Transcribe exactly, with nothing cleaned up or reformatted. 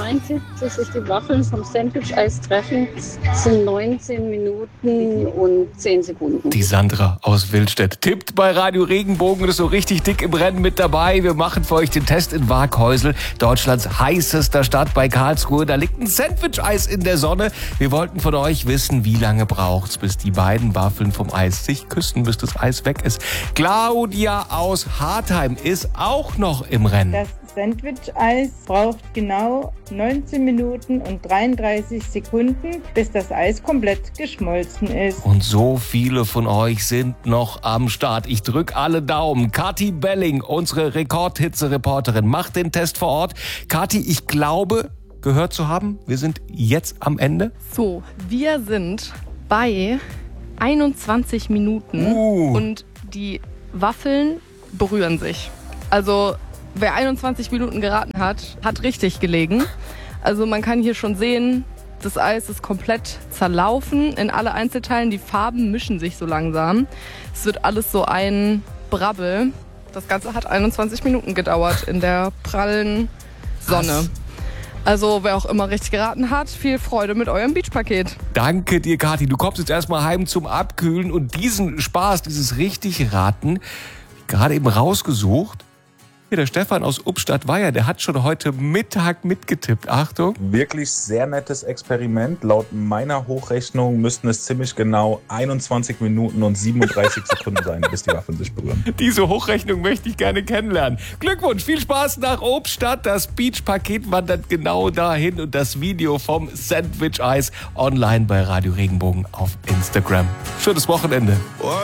mein Tipp, dass sich die Waffeln vom Sandwich-Eis treffen, sind neunzehn Minuten und zehn Sekunden. Die Sandra aus Willstedt tippt bei Radio Regenbogen und ist so richtig dick im Rennen mit dabei. Wir machen für euch den Test in Waaghäusel, Deutschlands heißester Stadt bei Karlsruhe. Da liegt ein Sandwich-Eis in der Sonne. Wir wollten von euch wissen, wie lange braucht's, bis die beiden Waffeln vom Eis sich küssen, bis das Eis weg ist. Claudia aus Hartheim ist auch noch im Rennen. Das Sandwich-Eis braucht genau neunzehn Minuten und dreiunddreißig Sekunden, bis das Eis komplett geschmolzen ist. Und so viele von euch sind noch am Start. Ich drück alle Daumen. Kathi Belling, unsere Rekordhitze-Reporterin, macht den Test vor Ort. Kathi, ich glaube, gehört zu haben, wir sind jetzt am Ende. So, wir sind bei einundzwanzig Minuten uh. und die Waffeln berühren sich. Also wer einundzwanzig Minuten geraten hat, hat richtig gelegen. Also man kann hier schon sehen, das Eis ist komplett zerlaufen in alle Einzelteilen. Die Farben mischen sich so langsam. Es wird alles so ein Brabbel. Das Ganze hat einundzwanzig Minuten gedauert in der prallen Sonne. Krass. Also wer auch immer richtig geraten hat, viel Freude mit eurem Beachpaket. Danke dir, Kathi. Du kommst jetzt erstmal heim zum Abkühlen und diesen Spaß, dieses richtig Raten, gerade eben rausgesucht. Hier, der Stefan aus Ubstadt-Weiher, der hat schon heute Mittag mitgetippt. Achtung. Wirklich sehr nettes Experiment. Laut meiner Hochrechnung müssten es ziemlich genau einundzwanzig Minuten und siebenunddreißig Sekunden sein, bis die Waffeln sich berühren. Diese Hochrechnung möchte ich gerne kennenlernen. Glückwunsch, viel Spaß nach Obstadt. Das Beach-Paket wandert genau dahin und das Video vom Sandwich-Eis online bei Radio Regenbogen auf Instagram. Schönes Wochenende.